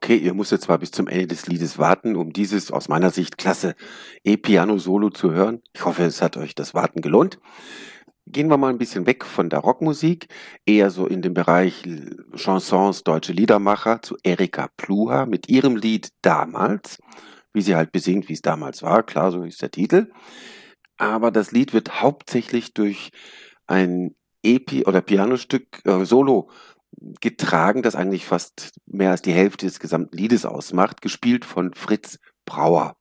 Okay, ihr musstet zwar bis zum Ende des Liedes warten, um dieses aus meiner Sicht klasse E-Piano-Solo zu hören. Ich hoffe, es hat euch das Warten gelohnt. Gehen wir mal ein bisschen weg von der Rockmusik, eher so in den Bereich Chansons, deutsche Liedermacher, zu Erika Pluha mit ihrem Lied Damals, wie sie halt besingt, wie es damals war. Klar, so ist der Titel. Aber das Lied wird hauptsächlich durch ein Epi- oder Pianostück Solo getragen, das eigentlich fast mehr als die Hälfte des gesamten Liedes ausmacht, gespielt von Fritz Brauer.